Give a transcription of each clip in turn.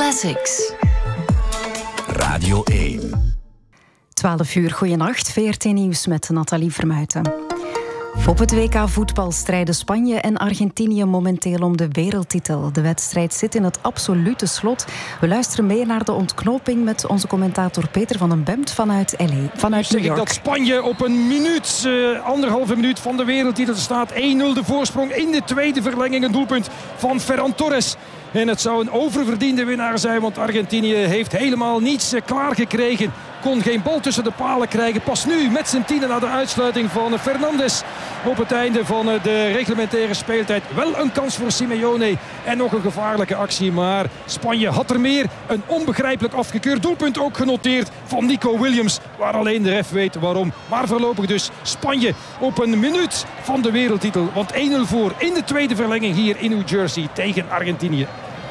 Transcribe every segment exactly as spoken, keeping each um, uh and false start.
Classics. Radio één. twaalf uur, goeienacht. V R T Nieuws met Nathalie Vermuijten. Op het W K voetbal strijden Spanje en Argentinië momenteel om de wereldtitel. De wedstrijd zit in het absolute slot. We luisteren mee naar de ontknoping met onze commentator Peter van den Bemt vanuit L A, vanuit New York. Ik dat Spanje op een minuut, uh, anderhalve minuut van de wereldtitel staat. één nul de voorsprong in de tweede verlenging. Een doelpunt van Ferran Torres. En het zou een oververdiende winnaar zijn, want Argentinië heeft helemaal niets klaargekregen. Kon geen bal tussen de palen krijgen. Pas nu met zijn tienen na de uitsluiting van Fernandes op het einde van de reglementaire speeltijd. Wel een kans voor Simeone en nog een gevaarlijke actie. Maar Spanje had er meer. Een onbegrijpelijk afgekeurd doelpunt ook genoteerd van Nico Williams. Waar alleen de ref weet waarom. Maar voorlopig dus Spanje op een minuut van de wereldtitel. Want één nul voor in de tweede verlenging hier in New Jersey tegen Argentinië.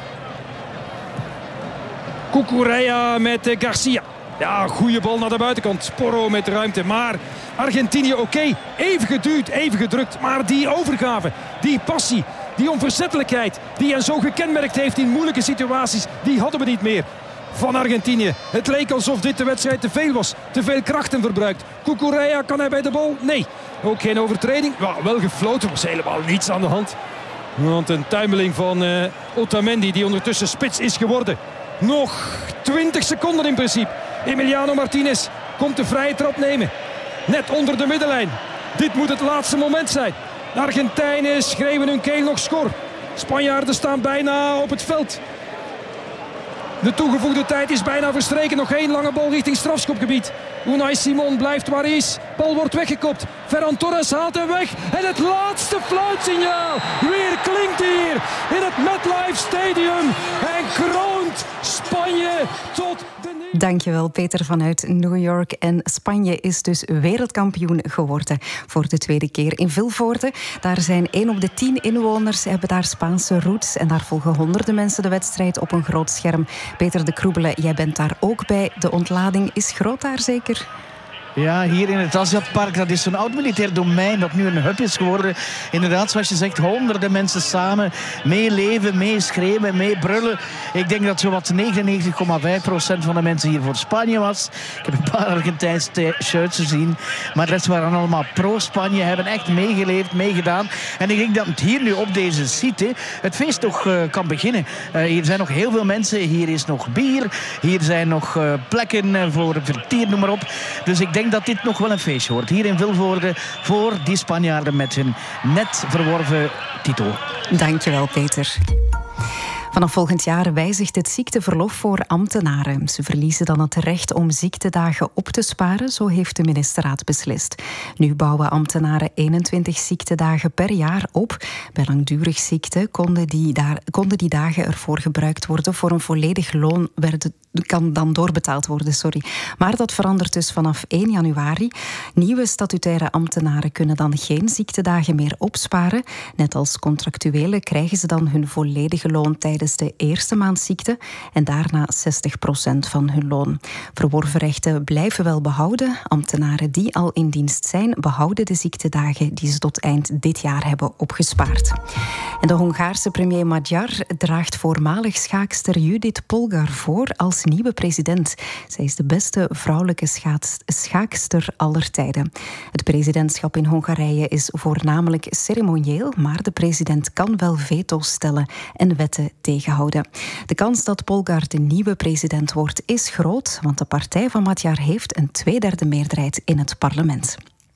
Cucurella met Garcia. Ja, goede bal naar de buitenkant. Porro met ruimte. Maar Argentinië oké. Okay. Even geduwd, even gedrukt. Maar die overgave, die passie, die onverzettelijkheid die hen zo gekenmerkt heeft in moeilijke situaties, die hadden we niet meer van Argentinië. Het leek alsof dit de wedstrijd te veel was. Te veel krachten verbruikt. Cucurella, kan hij bij de bal? Nee. Ook geen overtreding. Ja, wel gefloten. Was helemaal niets aan de hand. Want een tuimeling van uh, Otamendi, die ondertussen spits is geworden. Nog twintig seconden in principe. Emiliano Martinez komt de vrije trap nemen. Net onder de middenlijn. Dit moet het laatste moment zijn. De Argentijnen schreeuwen hun keel nog schor. Spanjaarden staan bijna op het veld. De toegevoegde tijd is bijna verstreken. Nog één lange bal richting strafschopgebied. Unai Simon blijft waar hij is. Bal wordt weggekopt. Ferran Torres haalt hem weg. En het laatste fluitsignaal weer klinkt hier in het MetLife Stadium. En kroont Spanje tot de... Dankjewel Peter vanuit New York. En Spanje is dus wereldkampioen geworden voor de tweede keer in Vilvoorde. Daar zijn één op de tien inwoners hebben daar Spaanse roots. En daar volgen honderden mensen de wedstrijd op een groot scherm. Peter de Kroebele, jij bent daar ook bij. De ontlading is groot daar zeker? Ja, hier in het Aziatpark, dat is zo'n oud militair domein dat nu een hub is geworden. Inderdaad, zoals je zegt, honderden mensen samen meeleven, meeschreeuwen, meebrullen. Ik denk dat zowat negenennegentig komma vijf procent van de mensen hier voor Spanje was. Ik heb een paar Argentijnse shirts gezien, maar de rest waren allemaal pro-Spanje, hebben echt meegeleefd, meegedaan. En ik denk dat het hier nu op deze site het feest toch uh, kan beginnen. Uh, hier zijn nog heel veel mensen, hier is nog bier, hier zijn nog uh, plekken voor vertier, noem maar op. Dus ik denk Ik denk dat dit nog wel een feestje wordt. Hier in Vilvoorde voor die Spanjaarden met hun net verworven titel. Dankjewel, Peter. Vanaf volgend jaar wijzigt het ziekteverlof voor ambtenaren. Ze verliezen dan het recht om ziektedagen op te sparen, zo heeft de ministerraad beslist. Nu bouwen ambtenaren eenentwintig ziektedagen per jaar op. Bij langdurig ziekte konden die, daar, konden die dagen ervoor gebruikt worden voor een volledig loon, werden, kan dan doorbetaald worden. Sorry. Maar dat verandert dus vanaf één januari. Nieuwe statutaire ambtenaren kunnen dan geen ziektedagen meer opsparen. Net als contractuelen krijgen ze dan hun volledige loon tijdens de eerste maand ziekte en daarna zestig procent van hun loon. Verworven rechten blijven wel behouden. Ambtenaren die al in dienst zijn, behouden de ziektedagen die ze tot eind dit jaar hebben opgespaard. En de Hongaarse premier Magyar draagt voormalig schaakster Judith Polgar voor als nieuwe president. Zij is de beste vrouwelijke schaats- schaakster aller tijden. Het presidentschap in Hongarije is voornamelijk ceremonieel, maar de president kan wel veto's stellen en wetten tegenhouden. De kans dat Polgar de nieuwe president wordt is groot, want de partij van Magyar heeft een tweederde meerderheid in het parlement.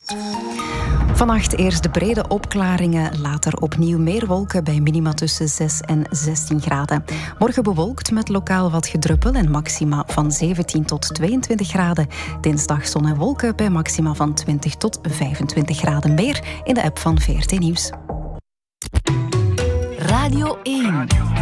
Vannacht eerst de brede opklaringen, later opnieuw meer wolken bij minima tussen zes en zestien graden. Morgen bewolkt met lokaal wat gedruppel en maxima van zeventien tot tweeëntwintig graden. Dinsdag zon en wolken bij maxima van twintig tot vijfentwintig graden. Meer in de app van V R T Nieuws. Radio één.